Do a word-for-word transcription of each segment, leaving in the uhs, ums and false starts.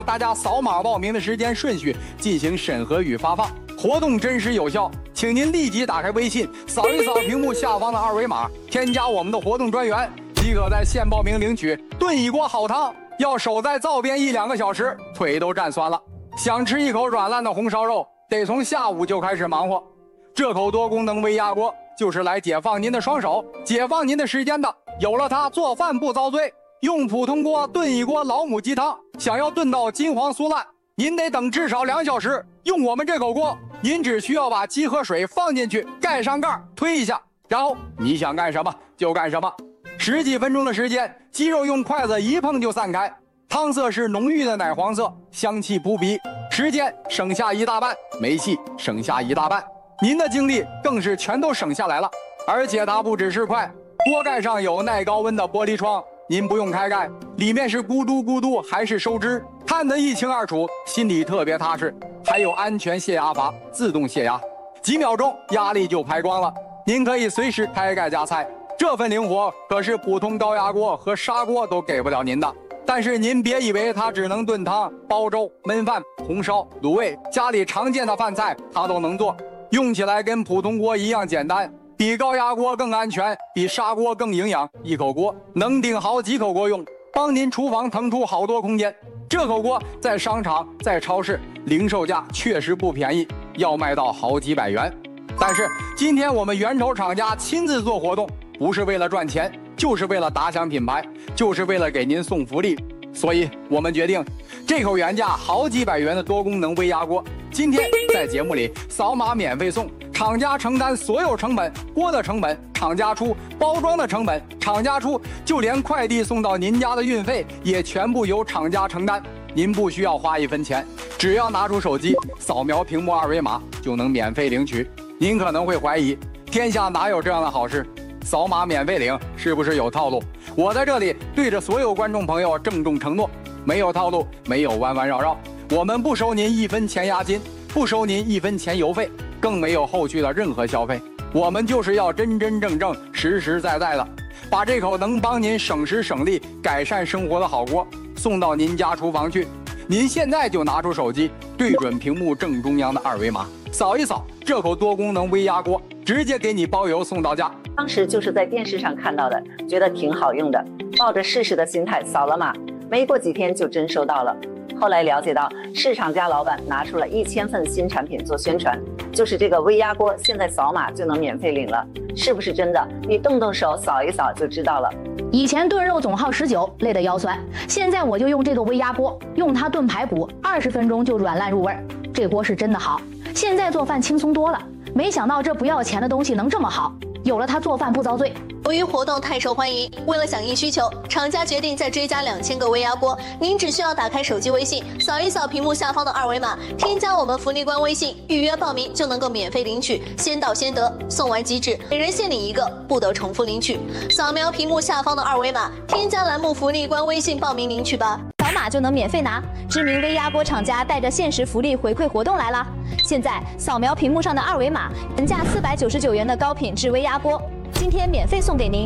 大家扫码报名的时间顺序进行审核与发放，活动真实有效，请您立即打开微信，扫一扫屏幕下方的二维码，添加我们的活动专员，即可在线报名领取炖一锅好汤。要守在灶边一两个小时，腿都站酸了。想吃一口软烂的红烧肉，得从下午就开始忙活。这口多功能微压锅就是来解放您的双手，解放您的时间的。有了它，做饭不遭罪。用普通锅炖一锅老母鸡汤，想要炖到金黄酥烂，您得等至少两小时。用我们这口锅，您只需要把鸡和水放进去，盖上盖，推一下，然后你想干什么就干什么。十几分钟的时间，鸡肉用筷子一碰就散开，汤色是浓郁的奶黄色，香气扑鼻。时间省下一大半，煤气省下一大半，您的精力更是全都省下来了。而且它不只是快，锅盖上有耐高温的玻璃窗，您不用开盖，里面是咕嘟咕嘟还是收汁，看得一清二楚，心里特别踏实。还有安全泄压阀，自动泄压，几秒钟压力就排光了，您可以随时开盖加菜。这份灵活可是普通高压锅和砂锅都给不了您的。但是您别以为它只能炖汤、煲粥、焖饭、红烧、卤味，家里常见的饭菜它都能做，用起来跟普通锅一样简单，比高压锅更安全，比砂锅更营养。一口锅能顶好几口锅用，帮您厨房腾出好多空间。这口锅在商场、在超市零售价确实不便宜，要卖到好几百元。但是今天我们源头厂家亲自做活动，不是为了赚钱，就是为了打响品牌，就是为了给您送福利。所以我们决定，这口原价好几百元的多功能微压锅，今天在节目里扫码免费送，厂家承担所有成本，锅的成本厂家出，包装的成本厂家出，就连快递送到您家的运费也全部由厂家承担。您不需要花一分钱，只要拿出手机扫描屏幕二维码就能免费领取。您可能会怀疑，天下哪有这样的好事？扫码免费领是不是有套路？我在这里对着所有观众朋友郑重承诺，没有套路，没有弯弯绕绕，我们不收您一分钱押金，不收您一分钱邮费，更没有后续的任何消费。我们就是要真真正正实实在在的把这口能帮您省时省力改善生活的好锅送到您家厨房去。您现在就拿出手机对准屏幕正中央的二维码，扫一扫，这口多功能微压锅直接给你包邮送到家。 当时就是在电视上看到的，觉得挺好用的，抱着试试的心态扫了码，没过几天就真收到了。后来了解到，市场家老板拿出了一千份新产品做宣传，就是这个微压锅，现在扫码就能免费领了，是不是真的？你动动手扫一扫就知道了。 以前炖肉总耗十九，累得腰酸，现在我就用这个微压锅，用它炖排骨，二十分钟就软烂入味儿。这锅是真的好，现在做饭轻松多了。没想到这不要钱的东西能这么好，有了它做饭不遭罪。 由于活动太受欢迎，为了响应需求，厂家决定再追加两千个微压锅。您只需要打开手机微信，扫一扫屏幕下方的二维码，添加我们福利官微信，预约报名就能够免费领取，先到先得，送完即止，每人限领一个，不得重复领取。扫描屏幕下方的二维码，添加栏目福利官微信报名领取吧。 扫码就能免费拿，知名微压锅厂家带着限时福利回馈活动来了。现在扫描屏幕上的二维码，原价四百九十九元的高品质微压锅，今天免费送给您。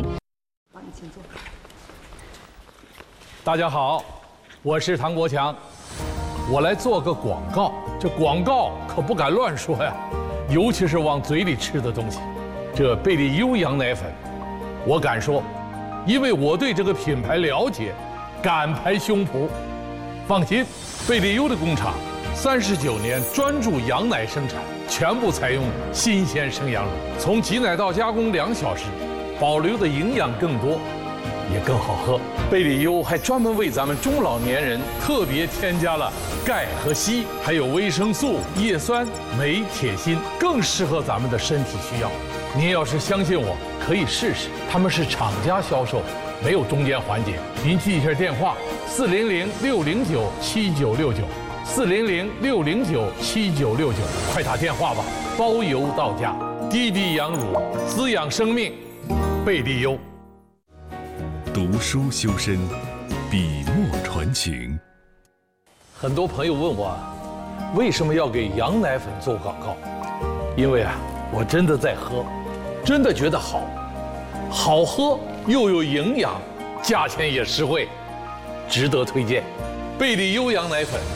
大家好，我是唐国强，我来做个广告。这广告可不敢乱说呀，尤其是往嘴里吃的东西。这贝利优羊奶粉，我敢说，因为我对这个品牌了解，敢拍胸脯。放心，贝利优的工厂三十九年专注羊奶生产，全部采用新鲜生羊乳，从挤奶到加工两小时，保留的营养更多，也更好喝。贝利优还专门为咱们中老年人特别添加了钙和硒，还有维生素、叶酸、镁、铁、锌，更适合咱们的身体需要。您要是相信我，可以试试。他们是厂家销售，没有中间环节。您记一下电话：四零零六零九七九六九，四零零六零九七九六九，快打电话吧，包邮到家。滴滴羊乳，滋养生命，贝利优。 读书修身，笔墨传情。 很多朋友问我，为什么要给羊奶粉做广告？因为啊，我真的在喝，真的觉得好，好喝又有营养，价钱也实惠，值得推荐。 贝利优羊奶粉